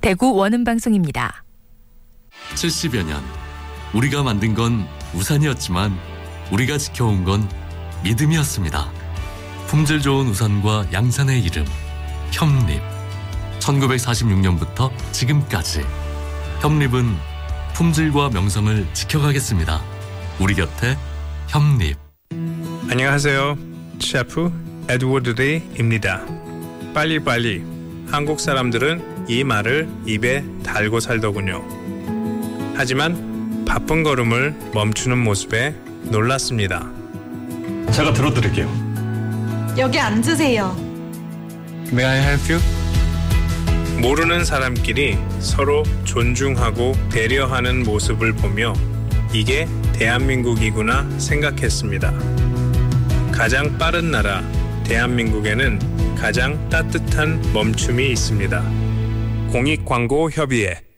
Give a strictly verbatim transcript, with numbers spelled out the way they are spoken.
대구 원음방송입니다. 칠십여 년 우리가 만든 건 우산이었지만 우리가 지켜온 건 믿음이었습니다. 품질 좋은 우산과 양산의 이름 협립. 천구백사십육 년부터 지금까지 협립은 품질과 명성을 지켜가겠습니다. 우리 곁에 협립. 안녕하세요. 셰프 에드워드 리입니다. 빨리빨리. 한국 사람들은 이 말을 입에 달고 살더군요. 하지만 바쁜 걸음을 멈추는 모습에 놀랐습니다. 제가 들어드릴게요. 여기 앉으세요. May I help you? 모르는 사람끼리 서로 존중하고 배려하는 모습을 보며 이게 대한민국이구나 생각했습니다. 가장 빠른 나라 대한민국에는 가장 따뜻한 멈춤이 있습니다. 공익광고협의회